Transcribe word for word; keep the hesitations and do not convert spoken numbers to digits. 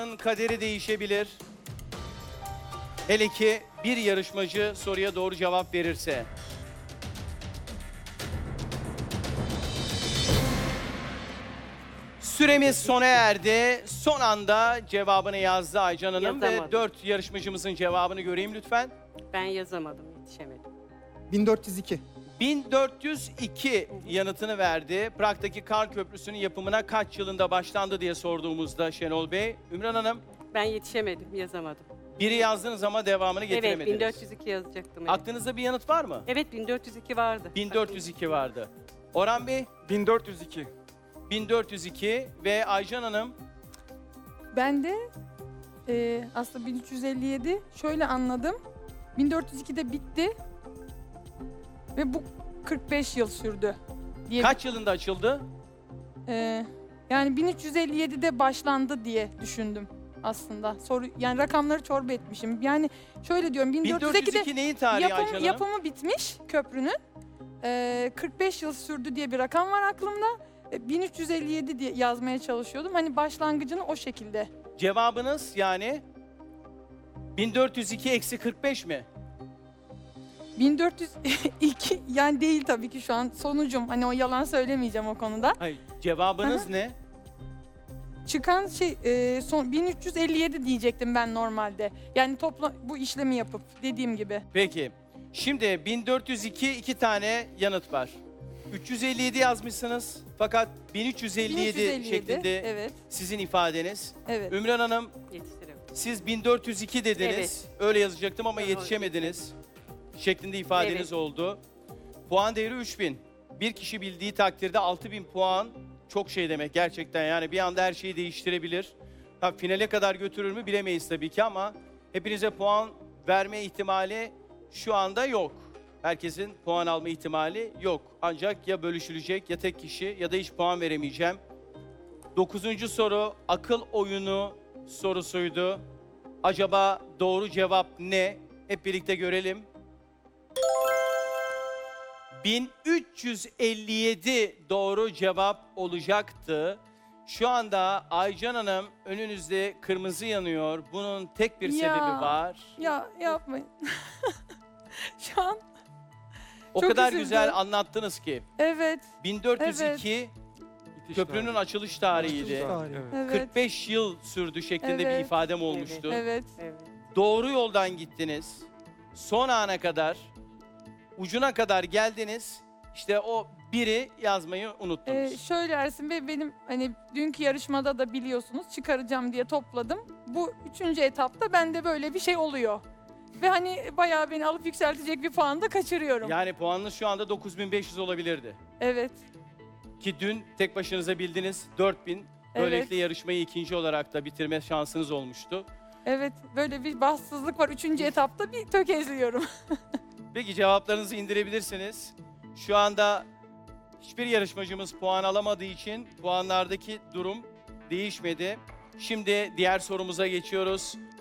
Kaderi değişebilir. Hele ki bir yarışmacı soruya doğru cevap verirse. Süremiz sona erdi. Son anda cevabını yazdı Aycan Hanım ve Yazamadım. dört yarışmacımızın cevabını göreyim lütfen. Ben yazamadım, yetişemedim. bin dört yüz iki. bin dört yüz iki yanıtını verdi. Prag'daki kar köprüsünün yapımına kaç yılında başlandı diye sorduğumuzda Şenol Bey. Ümran Hanım, Ben yetişemedim, yazamadım. biri yazdınız ama devamını Evet, getiremediniz. bin dört yüz iki yazacaktım. Evet, Aklınızda bir yanıt var mı? evet bin dört yüz iki vardı. bin dört yüz iki vardı. Orhan Bey, bin dört yüz iki. bin dört yüz iki ve Aycan Hanım Ben de e, aslında bin üç yüz elli yedi şöyle anladım. bin dört yüz ikide bitti ve bu kırk beş yıl sürdü diye. kaç yılında açıldı? E, yani bin üç yüz elli yedide başlandı diye düşündüm aslında. Soru yani rakamları çorba etmişim. Yani şöyle diyorum bin bin dört yüz dört yüz ikide iki neyin tarihi Aycan yapım, Hanım? yapımı bitmiş köprünün. E, kırk beş yıl sürdü diye bir rakam var aklımda. E, bin üç yüz elli yedi diye yazmaya çalışıyordum. Hani başlangıcını o şekilde. Cevabınız yani bin dört yüz iki eksi kırk beş mi? bin dört yüz iki yani değil tabii ki şu an sonucum. Hani o yalan söylemeyeceğim o konuda. Hayır, cevabınız ne? Çıkan şey e, son bin üç yüz elli yedi diyecektim ben normalde. Yani topla bu işlemi yapıp dediğim gibi. Peki. Şimdi bin dört yüz iki iki tane yanıt var. üç yüz elli yedi yazmışsınız fakat bin üç yüz elli yedi, bin üç yüz elli yedi, şeklinde Evet. sizin ifadeniz. Evet. Ümran Hanım, Yetiştiremedim. siz bin dört yüz iki dediniz. Evet. Öyle yazacaktım ama Doğru. yetişemediniz. Şeklinde ifadeniz Evet. oldu. Puan değeri üç bin. Bir kişi bildiği takdirde altı bin puan çok şey demek gerçekten. Yani bir anda her şeyi değiştirebilir. Ha, finale kadar götürür mü bilemeyiz tabii ki ama hepinize puan verme ihtimali şu anda yok. Herkesin puan alma ihtimali yok. Ancak ya bölüşülecek ya tek kişi ya da hiç puan veremeyeceğim. Dokuzuncu soru akıl oyunu sorusuydu. Acaba doğru cevap ne? Hep birlikte görelim. bin üç yüz elli yedi doğru cevap olacaktı. Şu anda Aycan Hanım önünüzde kırmızı yanıyor. Bunun tek bir Ya. sebebi var. Ya yapmayın. Şu an O çok kadar üzüldüm. güzel anlattınız ki. evet. bin dört yüz iki Bitiş köprünün tarihi. açılış tarihiydi. Açılış tarihi. Evet. Evet. kırk beş yıl sürdü şeklinde bir Evet. ifadem olmuştu. Evet. Evet. Doğru yoldan gittiniz. Son ana kadar, ucuna kadar geldiniz. İşte o biri yazmayı unuttunuz. Ee, şöyle Ersin Bey, benim hani dünkü yarışmada da biliyorsunuz çıkaracağım diye topladım. Bu üçüncü etapta bende böyle bir şey oluyor. Ve hani bayağı beni alıp yükseltecek bir puan da kaçırıyorum. Yani puanınız şu anda dokuz bin beş yüz olabilirdi. Evet. Ki dün tek başınıza bildiniz dört bin. Böylelikle yarışmayı ikinci olarak da bitirme şansınız olmuştu. Evet. Böyle bir bahtsızlık var. Üçüncü etapta bir tökezliyorum. Peki cevaplarınızı indirebilirsiniz. Şu anda hiçbir yarışmacımız puan alamadığı için puanlardaki durum değişmedi. Şimdi diğer sorumuza geçiyoruz.